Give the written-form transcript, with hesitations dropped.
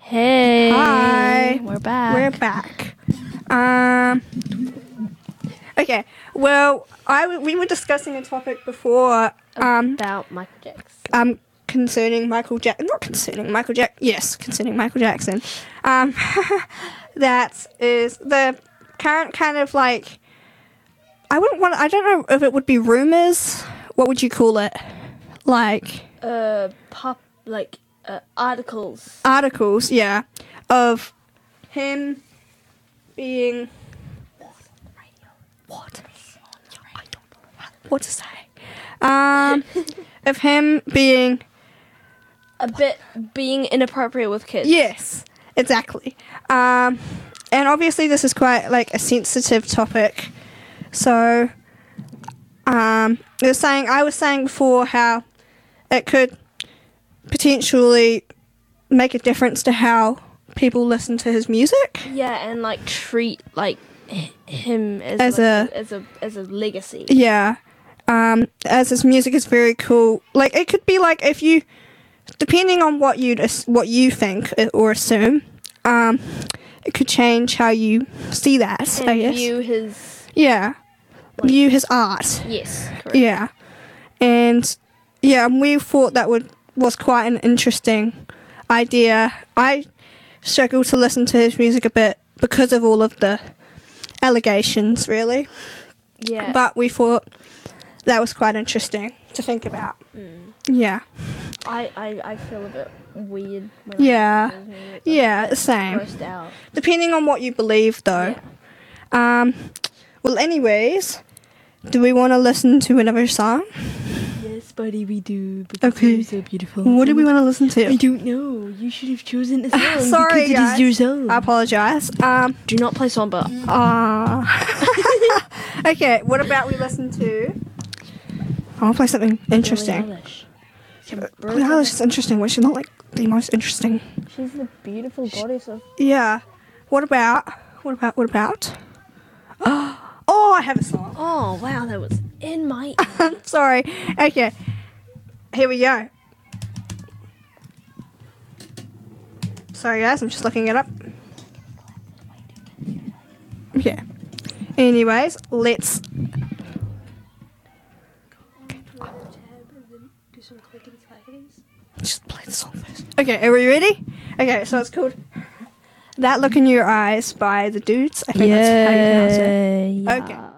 Hey. Hi. We're back. We're back. Okay. Well, we were discussing a topic before. About Michael Jackson. Concerning Michael Jackson. Not concerning Michael Jackson. Yes, concerning Michael Jackson. That is the current kind of like. I don't know if it would be rumors. What would you call it? Like. Articles. Articles, yeah, of him being what to say. Of him being A bit being inappropriate with kids. yes, exactly. And obviously this is quite like a sensitive topic. So I was saying before how it could potentially make a difference to how people listen to his music. Yeah, and like treat like him As a legacy. Yeah. As his music is very cool. Like it could be like if you, depending on what you think or assume, it could change how you see that. And I guess. view his View his art. yes, correct. Yeah. And we thought that was quite an interesting idea. I struggle to listen to his music a bit because of all of the allegations, really. Yeah. But we thought that was quite interesting to think about. Yeah. I feel a bit weird when Yeah. I listen to his music. Yeah, same. Grossed out. Depending on what you believe, though. Yeah. Well, anyways, do we want to listen to another song? Yes, buddy, we do. Because Okay. you're so beautiful. What do we want to listen I to? don't know. You should have chosen a song. Sorry, because guys. it is your song. I apologize. Do not play Somber. Okay, what about we listen to... I want to play something interesting. Billie Eilish is interesting, but she's not like the most interesting. She's the beautiful goddess of... Yeah. What about... Oh, I have a song. Oh, wow, that was in my... Sorry. Okay. Here we go. Sorry, guys. I'm just looking it up. Okay. Anyways, let's... Just play the song first. Okay, are we ready? Okay, so it's called That Look in Your Eyes by The Dudes. I think that's how you pronounce it. Yeah. Okay.